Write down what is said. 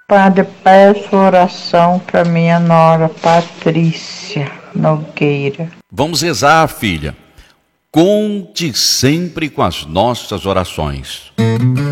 Padre, peço oração para minha nora Patrícia Nogueira. Vamos rezar, filha. Conte sempre com as nossas orações.